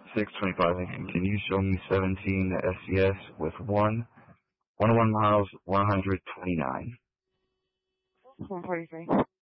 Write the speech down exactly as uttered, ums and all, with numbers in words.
six twenty-five. Can you show me seventeen S C S with one, one oh one miles, one hundred twenty-nine? one forty-three.